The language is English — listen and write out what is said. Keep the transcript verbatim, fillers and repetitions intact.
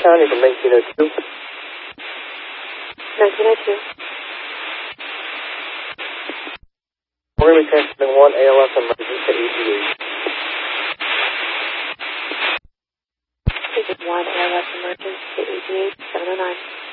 County from nineteen oh two. nineteen oh two. We're going to be transmitting one A L S emergency to E G H. This is one A L S emergency to E G H seven oh nine.